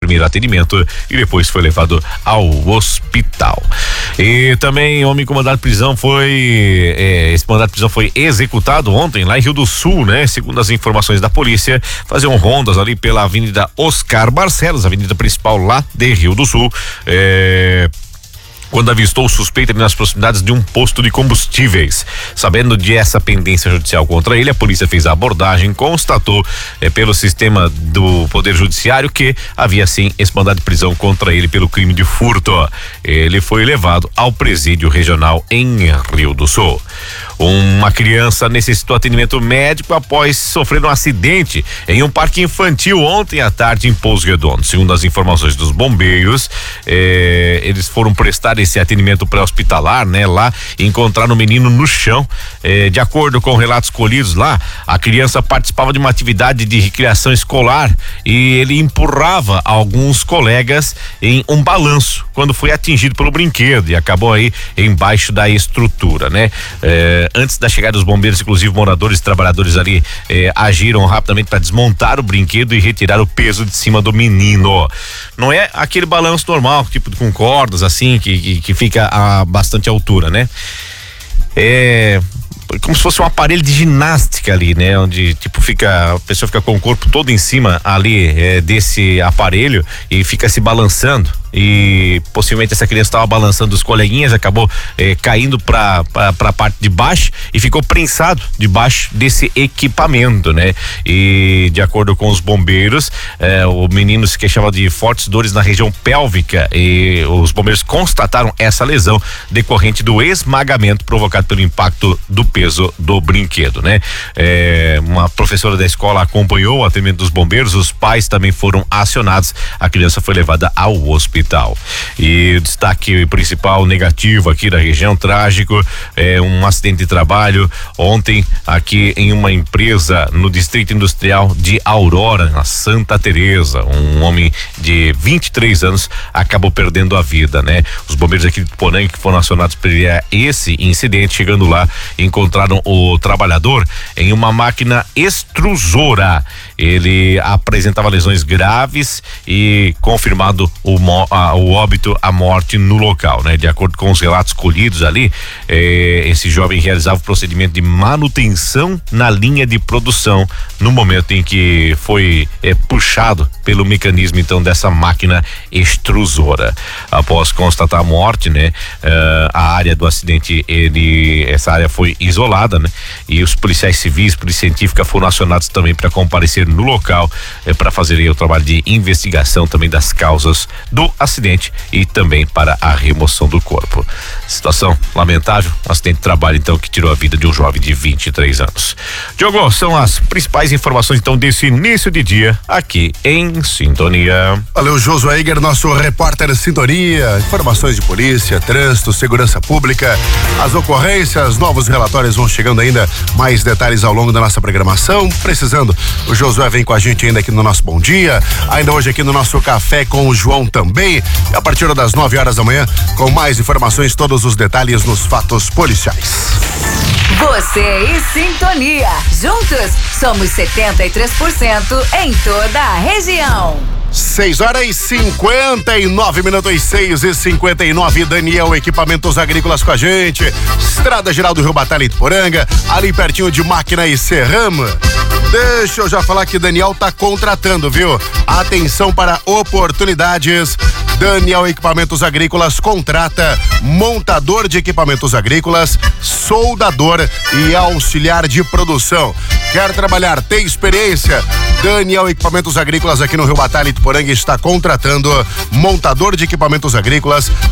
primeiro atendimento e depois foi levado ao hospital. E também homem com mandado de prisão esse mandado de prisão foi executado ontem lá em Rio do Sul, né? Segundo as informações da polícia, faziam rondas ali pela Avenida Oscar Barcelos, avenida principal lá de Rio do Sul, quando avistou o suspeito ali nas proximidades de um posto de combustíveis. Sabendo de essa pendência judicial contra ele, a polícia fez a abordagem, constatou pelo sistema do Poder Judiciário que havia sim esse mandado de prisão contra ele pelo crime de furto. Ele foi levado ao presídio regional em Rio do Sul. Uma criança necessitou atendimento médico após sofrer um acidente em um parque infantil ontem à tarde em Pouso Redondo. Segundo as informações dos bombeiros, eles foram prestar esse atendimento pré-hospitalar, né? Lá encontraram o menino no chão. De acordo com relatos colhidos lá, a criança participava de uma atividade de recreação escolar e ele empurrava alguns colegas em um balanço quando foi atingido pelo brinquedo e acabou aí embaixo da estrutura, né? Antes da chegada dos bombeiros, inclusive moradores e trabalhadores ali agiram rapidamente para desmontar o brinquedo e retirar o peso de cima do menino. Não é aquele balanço normal, tipo com cordas assim, que fica a bastante altura, né? É como se fosse um aparelho de ginástica ali, né? Onde a pessoa fica com o corpo todo em cima ali desse aparelho e fica se balançando. E possivelmente essa criança estava balançando os coleguinhas, acabou caindo para a parte de baixo e ficou prensado debaixo desse equipamento, né? E de acordo com os bombeiros, o menino se queixava de fortes dores na região pélvica e os bombeiros constataram essa lesão decorrente do esmagamento provocado pelo impacto do peso do brinquedo, né? Uma professora da escola acompanhou o atendimento dos bombeiros, os pais também foram acionados, a criança foi levada ao hospital. E o destaque principal negativo aqui da região, trágico, um acidente de trabalho ontem aqui em uma empresa no Distrito Industrial de Aurora, na Santa Teresa. Um homem de 23 anos acabou perdendo a vida, né? Os bombeiros aqui de Poranga que foram acionados por esse incidente, chegando lá, encontraram o trabalhador em uma máquina extrusora. Ele apresentava lesões graves e confirmado o óbito, a morte no local, né? De acordo com os relatos colhidos ali, esse jovem realizava o procedimento de manutenção na linha de produção no momento em que foi puxado pelo mecanismo então dessa máquina extrusora. Após constatar a morte, né? A área do acidente, essa área foi isolada, né? E os policiais civis, polícia científica foram acionados também para comparecer no local para fazer aí o trabalho de investigação também das causas do acidente e também para a remoção do corpo. Situação lamentável, um acidente de trabalho então que tirou a vida de um jovem de 23 anos. Diogo, são as principais informações então desse início de dia aqui em Sintonia. Valeu, Josué Eiger, nosso repórter Sintonia. Informações de polícia, trânsito, segurança pública, as ocorrências, novos relatórios vão chegando ainda, mais detalhes ao longo da nossa programação. Precisando, o Josué vem com a gente ainda aqui no nosso Bom Dia, ainda hoje aqui no nosso Café com o João também, e a partir das 9 horas da manhã, com mais informações, todos os detalhes nos fatos policiais. Você e Sintonia, juntos somos 73% em toda a região. 6h59, 6h59, Daniel Equipamentos Agrícolas com a gente, Estrada Geral do Rio Batalha em Poranga, ali pertinho de Máquina e Serrama. Deixa eu já falar que Daniel tá contratando, viu? Atenção para oportunidades. Daniel Equipamentos Agrícolas contrata montador de equipamentos agrícolas, soldador e auxiliar de produção. Quer trabalhar, tem experiência? Daniel Equipamentos Agrícolas aqui no Rio Batalha e Poranga está contratando montador de equipamentos agrícolas,